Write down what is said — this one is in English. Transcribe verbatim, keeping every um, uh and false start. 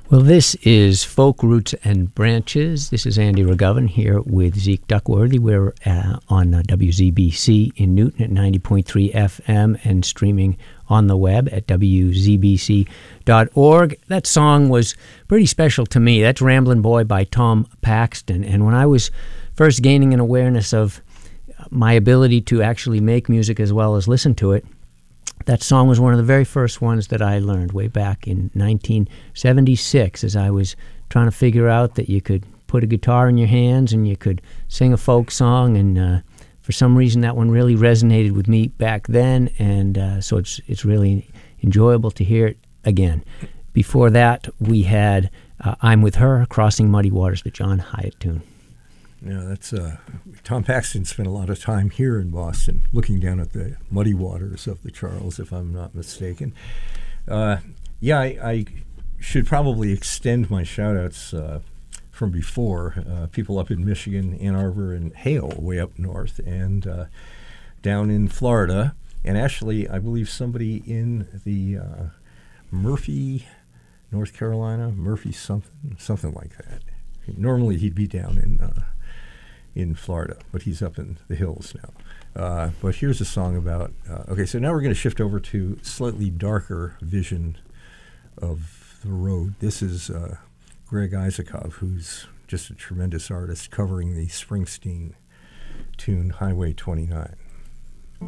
Well, this is Folk Roots and Branches. This is Andy McGovern here with Zeke Duckworthy. We're uh, on uh, W Z B C in Newton at ninety point three F M and streaming on the web at W Z B C dot org. That song was pretty special to me. That's Ramblin' Boy by Tom Paxton. And when I was first gaining an awareness of my ability to actually make music as well as listen to it, that song was one of the very first ones that I learned way back in nineteen seventy-six, as I was trying to figure out that you could put a guitar in your hands and you could sing a folk song. And uh, for some reason, that one really resonated with me back then, and uh, so it's it's really enjoyable to hear it again. Before that, we had uh, I'm With Her, Crossing Muddy Waters, the John Hyatt tune. Yeah, that's uh, Tom Paxton spent a lot of time here in Boston, looking down at the muddy waters of the Charles, if I'm not mistaken. Uh, yeah, I, I should probably extend my shout-outs uh, from before. Uh, people up in Michigan, Ann Arbor, and Hale, way up north, and uh, down in Florida, and actually, I believe somebody in the uh, Murphy, North Carolina, Murphy something, something like that. Normally, he'd be down in uh, in Florida, but he's up in the hills now. Uh, but here's a song about, uh, okay, so now we're going to shift over to slightly darker vision of the road. This is uh, Greg Isakov, who's just a tremendous artist, covering the Springsteen tune Highway twenty-nine.